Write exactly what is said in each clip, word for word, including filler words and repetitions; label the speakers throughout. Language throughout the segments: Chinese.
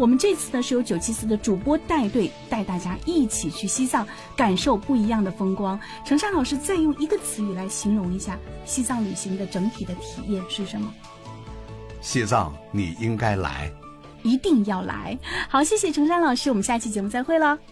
Speaker 1: 我们这次呢是由九七四的主播带队，带大家一起去西藏，感受不一样的风光。程山老师再用一个词语来形容一下西藏旅行的整体的体验是什么？
Speaker 2: 西藏你应该来，
Speaker 1: 一定要来。好，谢谢程山老师，我们下期节目再会了。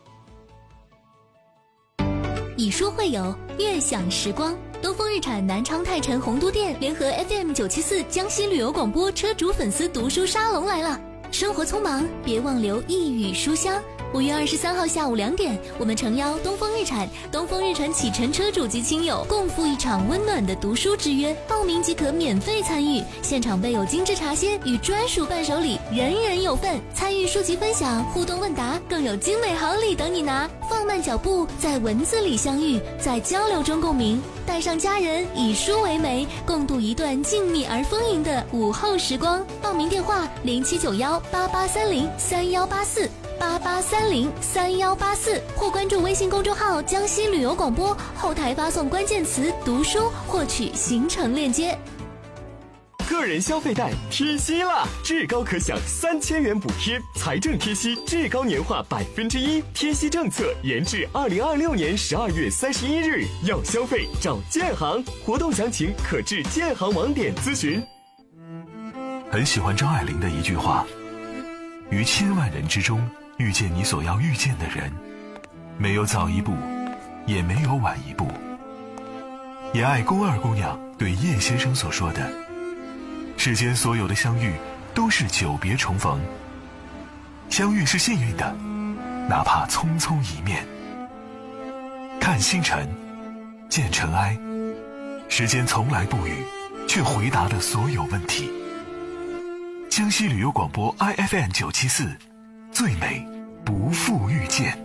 Speaker 3: 以书会友，悦享时光。东风日产南昌泰城洪都店联合 F M 九七四江西旅游广播车主粉丝读书沙龙来了。生活匆忙，别忘留一语书香。五月二十三号下午两点，我们诚邀东风日产、东风日产启辰车主及亲友共赴一场温暖的读书之约，报名即可免费参与。现场备有精致茶歇与专属伴手礼，人人有份。参与书籍分享、互动问答，更有精美好礼等你拿。放慢脚步，在文字里相遇，在交流中共鸣。带上家人，以书为媒，共度一段静谧而丰盈的午后时光。报名电话：零七九幺八八三零三幺八四。八八三零三幺八四，或关注微信公众号江西旅游广播，后台发送关键词读书获取行程链接。
Speaker 4: 个人消费贷贴息啦，至高可享三千元补贴，财政贴息至高年化百分之一，贴息政策延至二零二六年十二月三十一日。要消费找建行，活动详情可至建行网点咨询。
Speaker 5: 很喜欢张爱玲的一句话：于千万人之中遇见你所要遇见的人，没有早一步，也没有晚一步。也爱宫二姑娘对叶先生所说的：世间所有的相遇都是久别重逢，相遇是幸运的，哪怕匆匆一面。看星辰，见尘埃，时间从来不语，却回答了所有问题。江西旅游广播 I F M 九七四，最美不负遇见。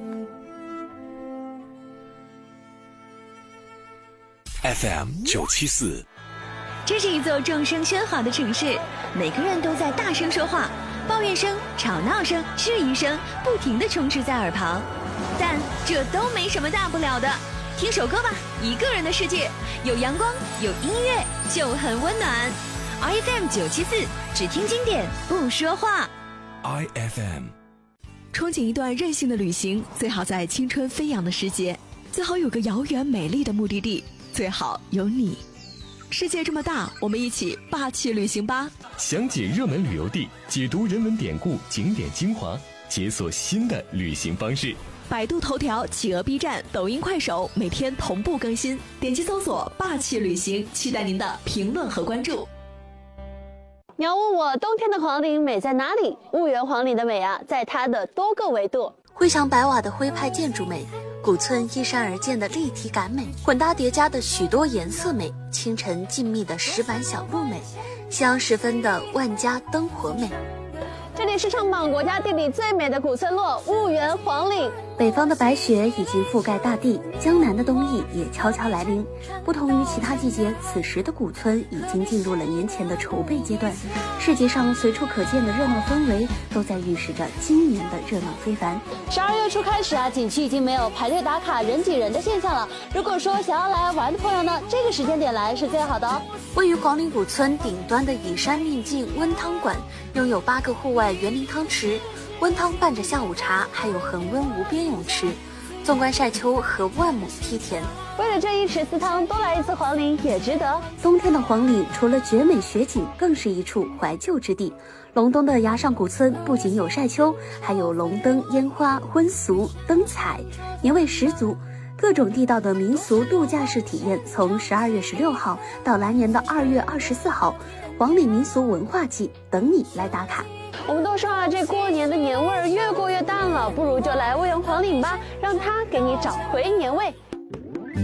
Speaker 2: F M 九七四，
Speaker 6: 这是一座众声喧哗的城市，每个人都在大声说话，抱怨声、吵闹声、质疑声不停地充斥在耳旁，但这都没什么大不了的。听首歌吧，一个人的世界，有阳光，有音乐，就很温暖。I F M 九七四，只听经典，不说话。
Speaker 2: I F M，
Speaker 7: 憧憬一段任性的旅行，最好在青春飞扬的时节，最好有个遥远美丽的目的地，最好有你。世界这么大，我们一起霸气旅行吧！
Speaker 4: 详解热门旅游地，解读人文典故、景点精华，解锁新的旅行方式。
Speaker 7: 百度头条、企鹅 B 站、抖音、快手每天同步更新，点击搜索霸气旅行，期待您的评论和关注。
Speaker 8: 你要问我冬天的黄岭美在哪里？婺源黄岭的美啊，在它的多个维度。
Speaker 3: 徽墙白瓦的徽派建筑美，古村依山而建的立体感美，混搭叠加的许多颜色美，清晨静谧的石板小路美，夕阳时分的万家灯火美。
Speaker 8: 这里是上榜国家地理最美的古村落婺源黄岭。
Speaker 3: 北方的白雪已经覆盖大地，江南的冬意也悄悄来临。不同于其他季节，此时的古村已经进入了年前的筹备阶段。世界上随处可见的热闹氛围，都在预示着今年的热闹非凡。
Speaker 8: 十二月初开始啊，景区已经没有排队打卡、人挤人的现象了。如果说想要来玩的朋友呢，这个时间点来是最好的哦。
Speaker 3: 位于黄岭古村顶端的以山命境温汤馆，拥有八个户外园林汤池，温汤伴着下午茶，还有恒温无边泳池，纵观晒秋和万亩梯田。
Speaker 8: 为了这一池私汤，多来一次黄岭也值得。
Speaker 3: 冬天的黄岭除了绝美雪景，更是一处怀旧之地。隆冬的崖上古村不仅有晒秋，还有龙灯、烟花、婚俗、灯彩，年味十足。各种地道的民俗度假式体验，从十二月十六号到来年的二月二十四号，黄岭民俗文化季等你来打卡。
Speaker 8: 我们都说啊，这过年的年味儿越过越淡了，不如就来婺源黄岭吧，让它给你找回年味。